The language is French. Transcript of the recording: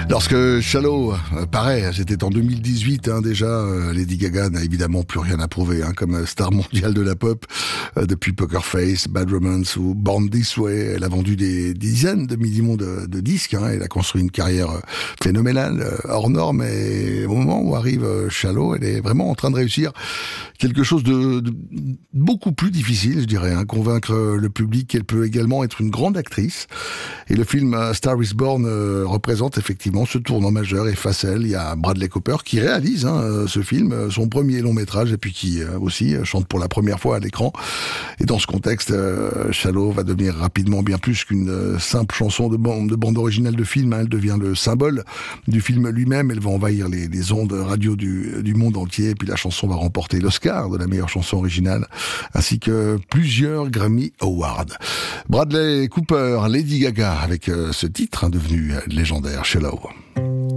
Lorsque Shallow paraît, c'était en 2018 déjà, Lady Gaga n'a évidemment plus rien à prouver comme star mondiale de la pop. Depuis Poker Face, Bad Romance ou Born This Way, elle a vendu des dizaines de millions de disques. Elle a construit une carrière phénoménale, hors norme. Et au moment où arrive Shallow, elle est vraiment en train de réussir quelque chose de beaucoup plus difficile, je dirais, convaincre le public qu'elle peut également être une grande actrice. Et le film Star is Born représente effectivement ce tournant majeur. Et face à elle, il y a Bradley Cooper qui réalise ce film, son premier long métrage, et puis qui aussi chante pour la première fois à l'écran. Et dans ce contexte, Shallow va devenir rapidement bien plus qu'une simple chanson de bande originale de film. Elle devient le symbole du film lui-même. Elle va envahir les ondes radio du monde entier. Et puis la chanson va remporter l'Oscar de la meilleure chanson originale, ainsi que plusieurs Grammy Awards. Bradley Cooper, Lady Gaga, avec ce titre devenu légendaire, Shallow.